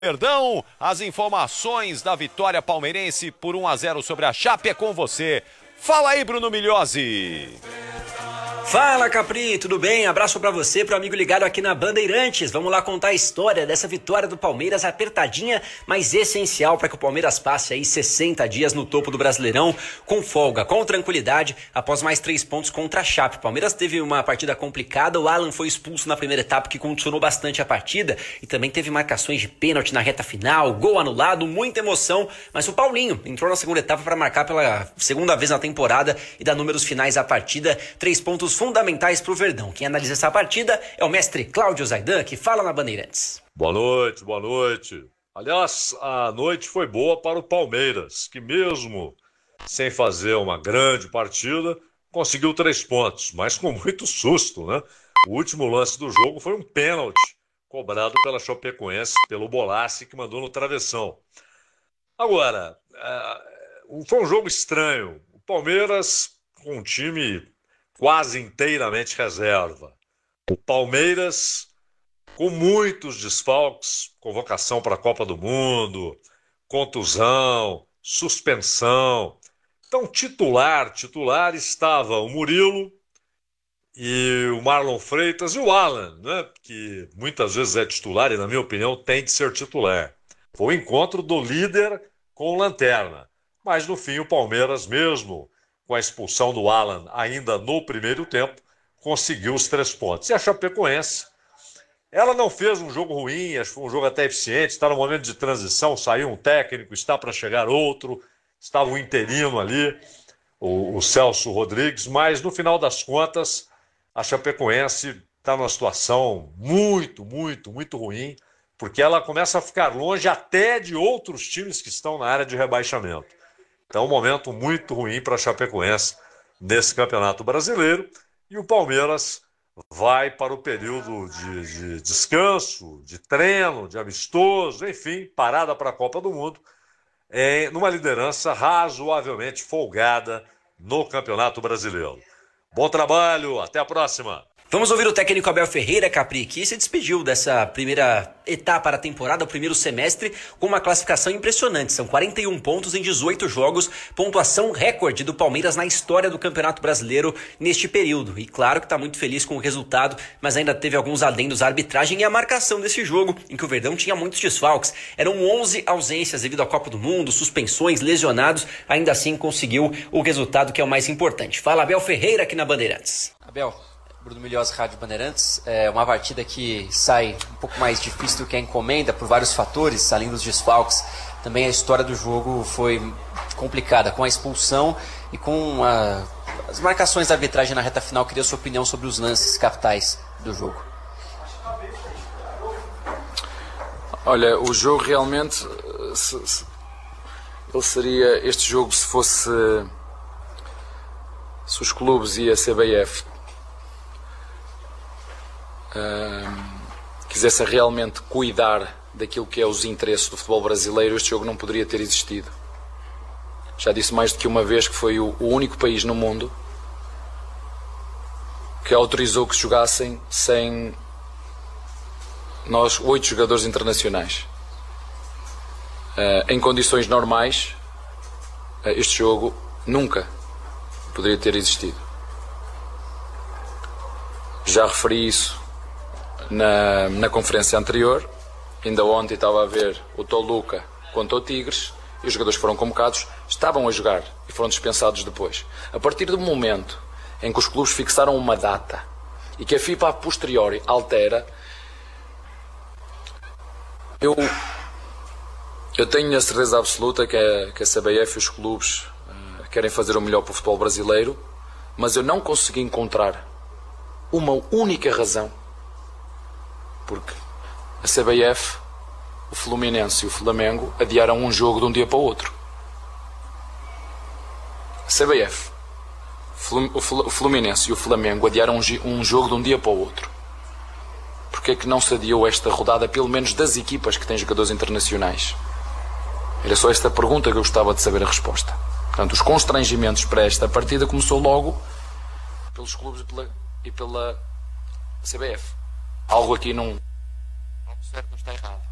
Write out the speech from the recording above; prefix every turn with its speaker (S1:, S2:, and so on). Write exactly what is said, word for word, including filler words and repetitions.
S1: Perdão, as informações da vitória palmeirense por um a zero sobre a Chape é com você. Fala aí, Bruno Migliozzi.
S2: Fala, Capri, tudo bem? Abraço pra você, pro amigo ligado aqui na Bandeirantes. Vamos lá contar a história dessa vitória do Palmeiras, apertadinha, mas essencial para que o Palmeiras passe aí sessenta dias no topo do Brasileirão, com folga, com tranquilidade, após mais três pontos contra a Chape. O Palmeiras teve uma partida complicada, o Alan foi expulso na primeira etapa, que condicionou bastante a partida, e também teve marcações de pênalti na reta final, gol anulado, muita emoção, mas o Paulinho entrou na segunda etapa para marcar pela segunda vez na temporada e dar números finais à partida, três pontos fundamentais para o Verdão. Quem analisa essa partida é o mestre Cláudio Zaidan, que fala na Bandeirantes.
S3: Boa noite, boa noite. Aliás, a noite foi boa para o Palmeiras, que mesmo sem fazer uma grande partida, conseguiu três pontos, mas com muito susto, né? O último lance do jogo foi um pênalti cobrado pela Chapecoense, pelo Bolassi, que mandou no travessão. Agora, foi um jogo estranho. O Palmeiras com um time quase inteiramente reserva. O Palmeiras com muitos desfalques, convocação para a Copa do Mundo, contusão, suspensão. Então, titular, titular estava o Murilo e o Marlon Freitas e o Alan, né, que muitas vezes é titular e, na minha opinião, tem de ser titular. Foi o encontro do líder com o Lanterna. Mas, no fim, o Palmeiras, mesmo com a expulsão do Alan ainda no primeiro tempo, conseguiu os três pontos. E a Chapecoense, ela não fez um jogo ruim, acho que foi um jogo até eficiente, está no momento de transição, saiu um técnico, está para chegar outro, estava um interino ali, o, o Celso Rodrigues, mas no final das contas, a Chapecoense está numa situação muito, muito, muito ruim, porque ela começa a ficar longe até de outros times que estão na área de rebaixamento. Então, um momento muito ruim para a Chapecoense nesse Campeonato Brasileiro. E o Palmeiras vai para o período de, de descanso, de treino, de amistoso, enfim, parada para a Copa do Mundo, em, numa liderança razoavelmente folgada no Campeonato Brasileiro. Bom trabalho, até a próxima!
S2: Vamos ouvir o técnico Abel Ferreira, Capri, que se despediu dessa primeira etapa da temporada, o primeiro semestre, com uma classificação impressionante. São quarenta e um pontos em dezoito jogos, pontuação recorde do Palmeiras na história do Campeonato Brasileiro neste período. E claro que está muito feliz com o resultado, mas ainda teve alguns adendos à arbitragem e à marcação desse jogo, em que o Verdão tinha muitos desfalques. Eram onze ausências devido à Copa do Mundo, suspensões, lesionados, ainda assim conseguiu o resultado que é o mais importante. Fala Abel Ferreira aqui na Bandeirantes.
S4: Abel, Bruno Migliozzi, Rádio Bandeirantes, é uma partida que sai um pouco mais difícil do que a encomenda por vários fatores, além dos desfalques. Também a história do jogo foi complicada, com a expulsão e com a, as marcações da arbitragem na reta final. Queria a sua opinião sobre os lances capitais do jogo.
S5: Olha, o jogo realmente, se, se, ele seria, este jogo se fosse, se os clubes e a C B F Uh, quisessem realmente cuidar daquilo que é os interesses do futebol brasileiro, este jogo não poderia ter existido. Já disse mais do que uma vez que foi o, o único país no mundo que autorizou que se jogassem sem nós oito jogadores internacionais. Uh, em condições normais, uh, este jogo nunca poderia ter existido. Já referi isso Na, na conferência anterior. Ainda ontem estava a ver o Toluca contra o Tigres e os jogadores foram convocados, estavam a jogar e foram dispensados depois. A partir do momento em que os clubes fixaram uma data e que a FIFA a posteriori altera, eu, eu tenho a certeza absoluta que a, que a C B F e os clubes uh, querem fazer o melhor para o futebol brasileiro, mas eu não consegui encontrar uma única razão porque a C B F, o Fluminense e o Flamengo adiaram um jogo de um dia para o outro. A C B F, o Fluminense e o Flamengo adiaram um jogo de um dia para o outro. Porquê é que não se adiou esta rodada, pelo menos das equipas que têm jogadores internacionais? Era só esta pergunta que eu gostava de saber a resposta. Portanto, os constrangimentos para esta partida começou logo pelos clubes e pela, e pela C B F. Algo aqui não, não certo, não está errado.